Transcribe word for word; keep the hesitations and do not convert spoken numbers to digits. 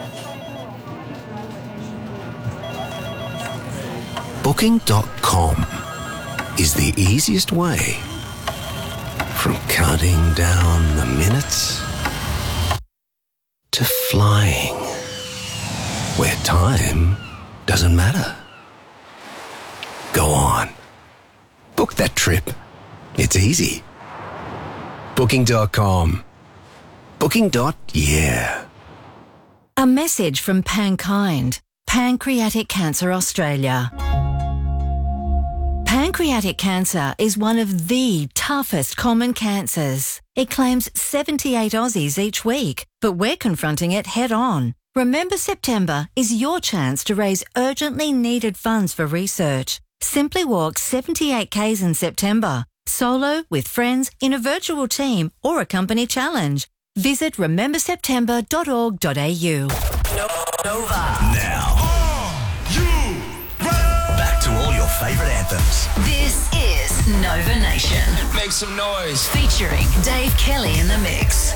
Booking dot com is the easiest way from counting down the minutes to flying where time doesn't matter. Go on. Book that trip. It's easy. Booking dot com. Booking. Yeah. A message from Pankind, Pancreatic Cancer Australia. Pancreatic cancer is one of the toughest common cancers. It claims seventy-eight Aussies each week, but we're confronting it head on. Remember September is your chance to raise urgently needed funds for research. Simply walk seventy-eight kays in September, solo, with friends, in a virtual team or a company challenge. Visit remember september dot org dot a u. Nova. Now. Back to all your favourite anthems. This is Nova Nation. Make some noise. Featuring Dave Kelly in the mix.